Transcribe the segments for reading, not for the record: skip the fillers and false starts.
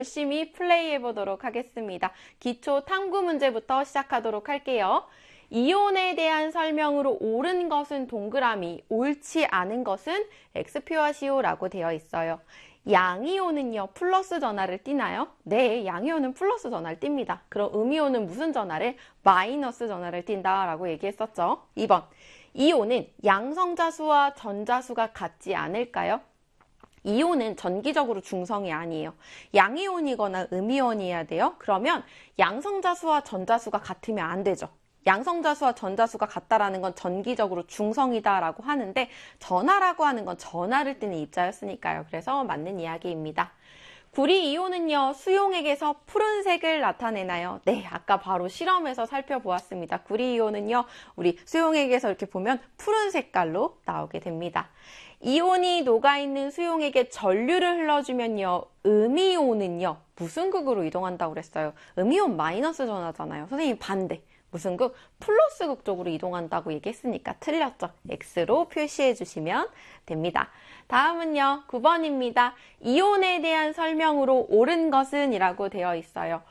열심히 플레이해 보도록 하겠습니다. 기초 탐구 문제부터 시작하도록 할게요. 이온에 대한 설명으로 옳은 것은 동그라미, 옳지 않은 것은 X표하시오라고 되어 있어요. 양이온은요, 플러스 전하를 띠나요? 네, 양이온은 플러스 전하를 띱니다. 그럼 음이온은 무슨 전하를? 마이너스 전하를 띈다라고 얘기했었죠. 2번, 이온은 양성자수와 전자수가 같지 않을까요? 이온은 전기적으로 중성이 아니에요. 양이온이거나 음이온이어야 돼요. 그러면 양성자수와 전자수가 같으면 안 되죠. 양성자수와 전자수가 같다라는 건 전기적으로 중성이다라고 하는데 전하라고 하는 건 전하를 띠는 입자였으니까요. 그래서 맞는 이야기입니다. 구리이온은요, 수용액에서 푸른색을 나타내나요? 네, 아까 바로 실험에서 살펴보았습니다. 구리이온은요, 우리 수용액에서 이렇게 보면 푸른 색깔로 나오게 됩니다. 이온이 녹아있는 수용액에 전류를 흘러주면요, 음이온은요, 무슨 극으로 이동한다고 그랬어요? 음이온 마이너스 전하잖아요. 선생님 반대. 무슨 극? 플러스 극 쪽으로 이동한다고 얘기했으니까 틀렸죠. X로 표시해 주시면 됩니다. 다음은요, 9번입니다. 이온에 대한 설명으로 옳은 것은 이라고 되어 있어요.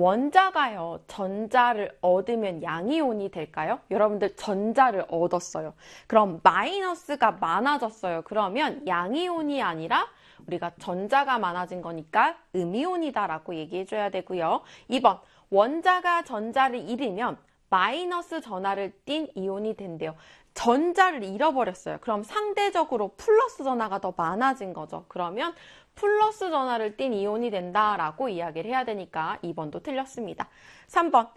원자가요, 전자를 얻으면 양이온이 될까요? 여러분들 전자를 얻었어요. 그럼 마이너스가 많아졌어요. 그러면 양이온이 아니라 우리가 전자가 많아진 거니까 음이온이다라고 얘기해줘야 되고요. 2번, 원자가 전자를 잃으면 마이너스 전하를 띤 이온이 된대요. 전자를 잃어버렸어요. 그럼 상대적으로 플러스 전하가 더 많아진 거죠. 그러면 플러스 전하를 띤 이온이 된다라고 이야기를 해야 되니까 2번도 틀렸습니다. 3번,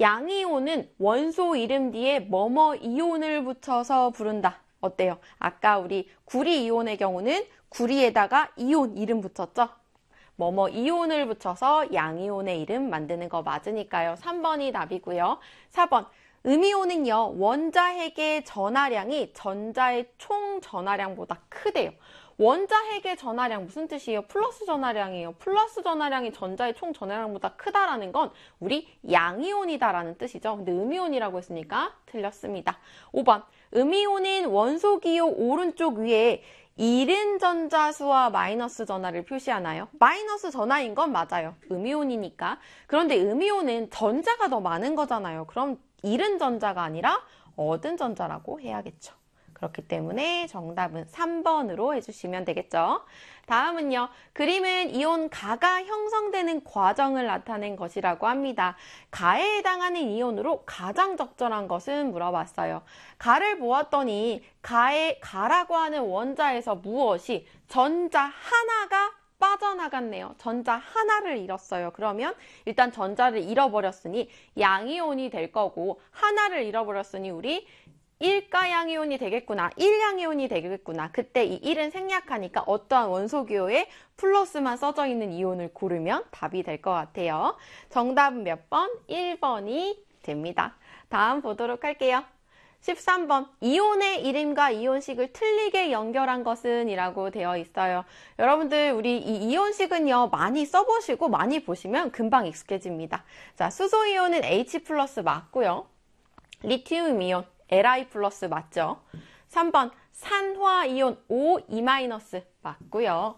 양이온은 원소 이름 뒤에 뭐뭐 이온을 붙여서 부른다. 어때요? 아까 우리 구리 이온의 경우는 구리에다가 이온 이름 붙였죠? 뭐뭐 이온을 붙여서 양이온의 이름 만드는 거 맞으니까요. 3번이 답이고요. 4번, 음이온은요, 원자핵의 전하량이 전자의 총 전하량보다 크대요. 원자핵의 전하량 무슨 뜻이에요? 플러스 전하량이에요. 플러스 전하량이 전자의 총 전하량보다 크다라는 건 우리 양이온이다라는 뜻이죠. 근데 음이온이라고 했으니까 틀렸습니다. 5번, 음이온은 원소기호 오른쪽 위에 잃은 전자수와 마이너스 전하를 표시하나요? 마이너스 전하인 건 맞아요. 음이온이니까. 그런데 음이온은 전자가 더 많은 거잖아요. 그럼 잃은 전자가 아니라 얻은 전자라고 해야겠죠. 그렇기 때문에 정답은 3번으로 해주시면 되겠죠. 다음은요. 그림은 이온 가가 형성되는 과정을 나타낸 것이라고 합니다. 가에 해당하는 이온으로 가장 적절한 것은 물어봤어요. 가를 보았더니 가라고 하는 원자에서 무엇이 전자 하나가 빠져나갔네요. 전자 하나를 잃었어요. 그러면 일단 전자를 잃어버렸으니 양이온이 될 거고 하나를 잃어버렸으니 우리 1가양이온이 되겠구나. 1양이온이 되겠구나. 그때 이 1은 생략하니까 어떠한 원소기호에 플러스만 써져 있는 이온을 고르면 답이 될 것 같아요. 정답은 몇 번? 1번이 됩니다. 다음 보도록 할게요. 13번, 이온의 이름과 이온식을 틀리게 연결한 것은 이라고 되어 있어요. 여러분들 우리 이 이온식은요, 많이 써보시고 많이 보시면 금방 익숙해집니다. 자, 수소이온은 H 플러스 맞고요. 리튬 이온 Li 플러스 맞죠? 3번, 산화이온 O2- 맞고요.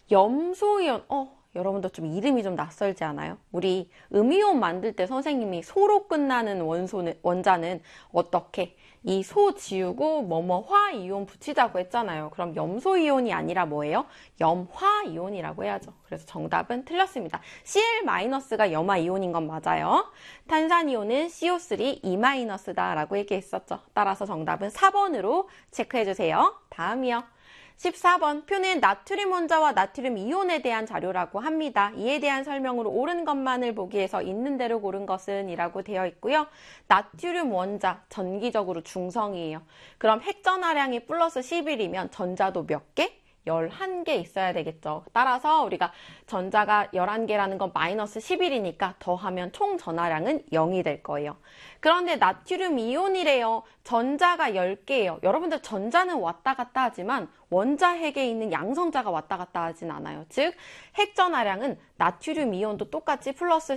염소이온, 여러분들 좀 이름이 좀 낯설지 않아요? 우리 음이온 만들 때 선생님이 소로 끝나는 원자는 어떻게? 이 소 지우고 화이온 붙이자고 했잖아요. 그럼 염소이온이 아니라 뭐예요? 염화이온이라고 해야죠. 그래서 정답은 틀렸습니다. Cl-가 염화이온인 건 맞아요. 탄산이온은 CO3 E-다라고 얘기했었죠. 따라서 정답은 4번으로 체크해주세요. 다음이요. 14번, 표는 나트륨 원자와 나트륨 이온에 대한 자료라고 합니다. 이에 대한 설명으로 옳은 것만을 보기 위해서 있는 대로 고른 것은 이라고 되어 있고요. 나트륨 원자, 전기적으로 중성이에요. 그럼 핵전하량이 플러스 11이면 전자도 몇 개? 11개 있어야 되겠죠. 따라서 우리가 전자가 11개라는 건 마이너스 11이니까 더하면 총 전하량은 0이 될 거예요. 그런데 나트륨 이온이래요. 전자가 10개예요. 여러분들 전자는 왔다 갔다 하지만 원자핵에 있는 양성자가 왔다 갔다 하진 않아요. 즉 핵전하량은 나트륨 이온도 똑같이 플러스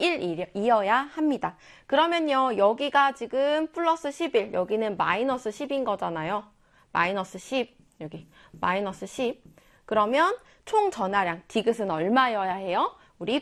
11이어야 합니다. 그러면요, 여기가 지금 플러스 11, 여기는 마이너스 10인 거잖아요. 마이너스 10. 여기 마이너스 10. 그러면 총 전하량 디귿은 얼마여야 해요?